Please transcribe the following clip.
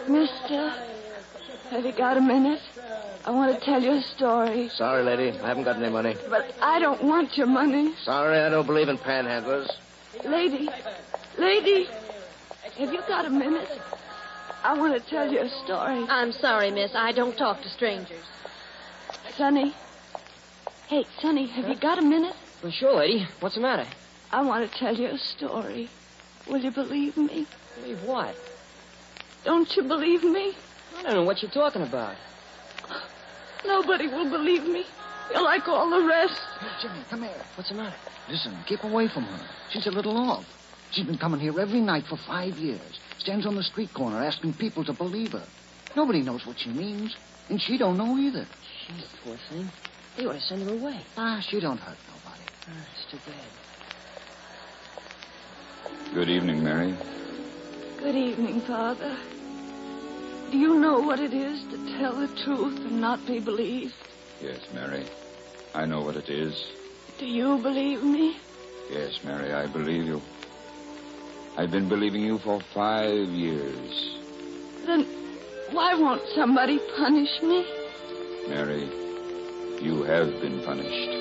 Mister, have you got a minute? I want to tell you a story. Sorry, lady. I haven't got any money. But I don't want your money. Sorry, I don't believe in panhandlers. Lady, have you got a minute? I want to tell you a story. I'm sorry, miss. I don't talk to strangers. Sonny. Hey, Sonny, have you got a minute? Well, sure, lady. What's the matter? I want to tell you a story. Will you believe me? Believe what? Don't you believe me? I don't know what you're talking about. Nobody will believe me. You're like all the rest. Hey, Jimmy, come here. What's the matter? Listen, keep away from her. She's a little off. She's been coming here every night for 5 years. Stands on the street corner asking people to believe her. Nobody knows what she means, and she don't know either. She's a poor thing. They ought to send her away. She don't hurt nobody. It's too bad. Good evening, Mary. Good evening, Father. Do you know what it is to tell the truth and not be believed? Yes, Mary. I know what it is. Do you believe me? Yes, Mary, I believe you. I've been believing you for 5 years. Then why won't somebody punish me? Mary, you have been punished.